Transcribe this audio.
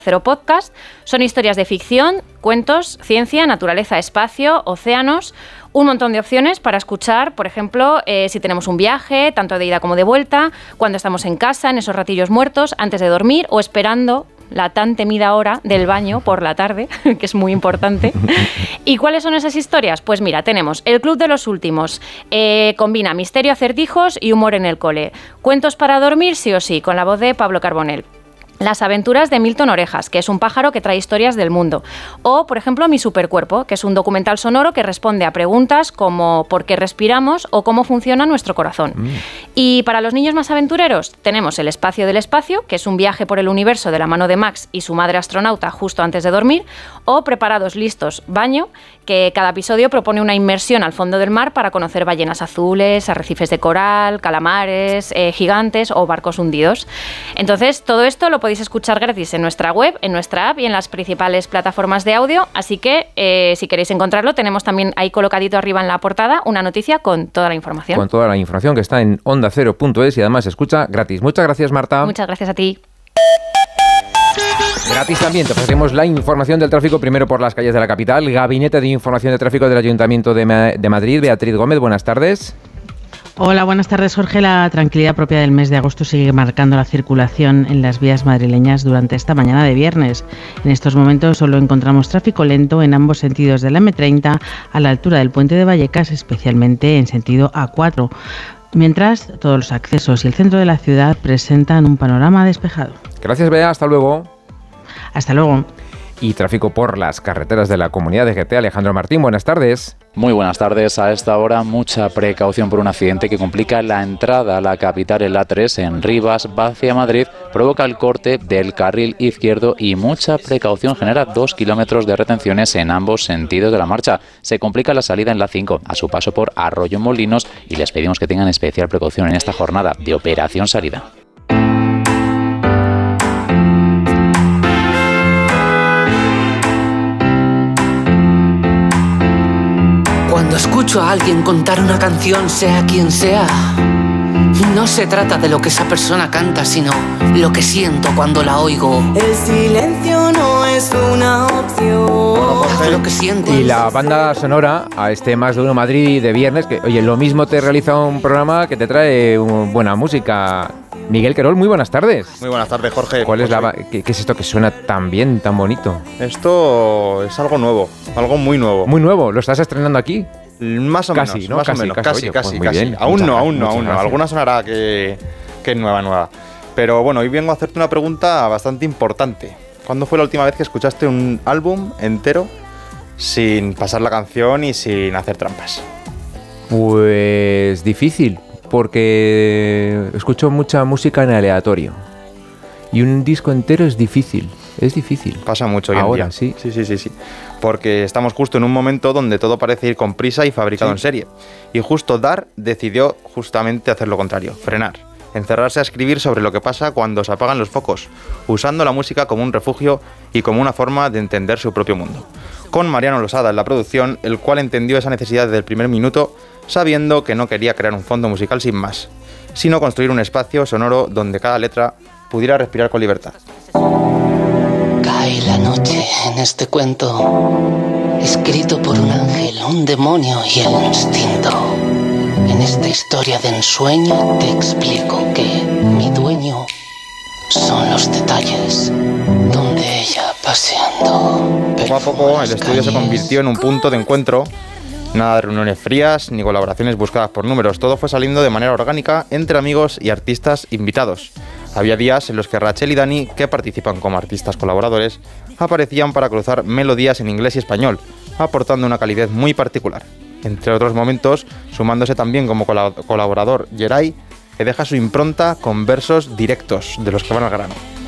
Cero Podcast. Son historias de ficción, cuentos, ciencia, naturaleza, espacio, océanos, un montón de opciones para escuchar, por ejemplo, si tenemos un viaje, tanto de ida como de vuelta, cuando estamos en casa, en esos ratillos muertos, antes de dormir o esperando la tan temida hora del baño por la tarde, que es muy importante. ¿Y cuáles son esas historias? Pues mira, tenemos El Club de los Últimos, combina misterio, acertijos y humor en el cole. Cuentos para dormir sí o sí, con la voz de Pablo Carbonell. Las aventuras de Milton Orejas, que es un pájaro que trae historias del mundo. O, por ejemplo, Mi Supercuerpo, que es un documental sonoro que responde a preguntas como ¿por qué respiramos? O cómo funciona nuestro corazón. Y para los niños más aventureros tenemos El Espacio del Espacio, que es un viaje por el universo de la mano de Max y su madre astronauta justo antes de dormir. O Preparados, Listos, Baño, que cada episodio propone una inmersión al fondo del mar para conocer ballenas azules, arrecifes de coral, calamares, gigantes o barcos hundidos. Entonces, todo esto lo podéis escuchar gratis en nuestra web, en nuestra app y en las principales plataformas de audio, así que si queréis encontrarlo, tenemos también ahí colocadito arriba en la portada una noticia con toda la información. Con toda la información que está en ondacero.es y además se escucha gratis. Muchas gracias, Marta. Muchas gracias a ti. Gratis también te ofrecemos la información del tráfico primero por las calles de la capital. Gabinete de Información de Tráfico del Ayuntamiento de Madrid. Beatriz Gómez, buenas tardes. Hola, buenas tardes, Jorge. La tranquilidad propia del mes de agosto sigue marcando la circulación en las vías madrileñas durante esta mañana de viernes. En estos momentos solo encontramos tráfico lento en ambos sentidos de la M30 a la altura del puente de Vallecas, especialmente en sentido A4. Mientras, todos los accesos y el centro de la ciudad presentan un panorama despejado. Gracias, Bea. Hasta luego. Hasta luego. Y tráfico por las carreteras de la Comunidad de GT. Alejandro Martín, buenas tardes. Muy buenas tardes. A esta hora mucha precaución por un accidente que complica la entrada a la capital, el A3 en Rivas, va hacia Madrid, provoca el corte del carril izquierdo y mucha precaución genera 2 kilómetros de retenciones en ambos sentidos de la marcha. Se complica la salida en la 5 a su paso por Arroyo Molinos y les pedimos que tengan especial precaución en esta jornada de operación salida. Cuando escucho a alguien contar una canción, sea quien sea, no se trata de lo que esa persona canta, sino lo que siento cuando la oigo. El silencio no es una opción. Haz lo que sientes. Y la banda sonora a este Más de Uno Madrid de viernes, que oye, lo mismo te realiza un programa que te trae buena música. Miguel Querol, muy buenas tardes. Muy buenas tardes, Jorge. ¿Cuál es qué es esto que suena tan bien, tan bonito? Esto es algo nuevo, algo muy nuevo. Muy nuevo, ¿lo estás estrenando aquí? Más o casi, menos, ¿no? más Casi, o menos, oye, casi. Pues bien. Aún no. Gracias. Alguna sonará que es nueva. Pero bueno, hoy vengo a hacerte una pregunta bastante importante. ¿Cuándo fue la última vez que escuchaste un álbum entero sin pasar la canción y sin hacer trampas? Pues difícil, porque escucho mucha música en aleatorio. Y un disco entero es difícil. Pasa mucho hoy en ahora, día. Sí. Porque estamos justo en un momento donde todo parece ir con prisa y fabricado en serie. Y justo Dar decidió justamente hacer lo contrario, frenar. Encerrarse a escribir sobre lo que pasa cuando se apagan los focos, usando la música como un refugio y como una forma de entender su propio mundo. Con Mariano Losada en la producción, el cual entendió esa necesidad desde el primer minuto, sabiendo que no quería crear un fondo musical sin más, sino construir un espacio sonoro donde cada letra pudiera respirar con libertad. Cae la noche en este cuento, escrito por un ángel, un demonio y el instinto. En esta historia de ensueño te explico que mi dueño son los detalles, donde ella paseando. Poco a poco el estudio se convirtió en un punto de encuentro. Nada de reuniones frías ni colaboraciones buscadas por números. Todo fue saliendo de manera orgánica entre amigos y artistas invitados. Había días en los que Rachel y Dani, que participan como artistas colaboradores, aparecían para cruzar melodías en inglés y español, aportando una calidez muy particular. Entre otros momentos, sumándose también como colaborador Geray, que deja su impronta con versos directos, de los que van al grano.